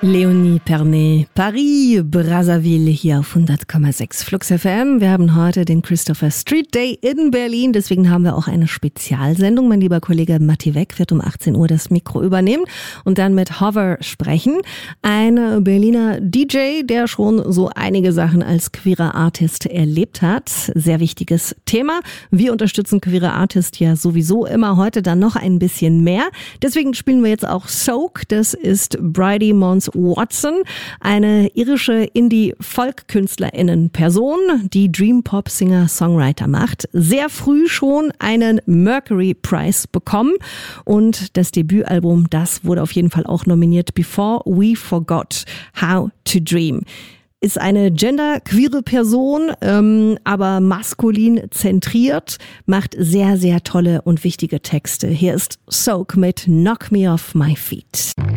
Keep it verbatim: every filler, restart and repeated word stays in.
Leonie Pernet, Paris, Brazzaville hier auf hundert Komma sechs Flux F M. Wir haben heute den Christopher Street Day in Berlin, deswegen haben wir auch eine Spezialsendung. Mein lieber Kollege Matti Weck wird um achtzehn Uhr das Mikro übernehmen und dann mit Hover sprechen. Ein Berliner D J, der schon so einige Sachen als queerer Artist erlebt hat. Sehr wichtiges Thema. Wir unterstützen queere Artists ja sowieso immer, heute dann noch ein bisschen mehr. Deswegen spielen wir jetzt auch Soak. Das ist Bridie Mons Watson, eine irische Indie-Folk-KünstlerInnen-Person, die Dream-Pop-Singer-Songwriter macht. Sehr früh schon einen Mercury Prize bekommen und das Debütalbum, das wurde auf jeden Fall auch nominiert, Before We Forgot How to Dream. Ist eine genderqueere Person, ähm, aber maskulin zentriert, macht sehr, sehr tolle und wichtige Texte. Hier ist Soak mit Knock Me Off My Feet.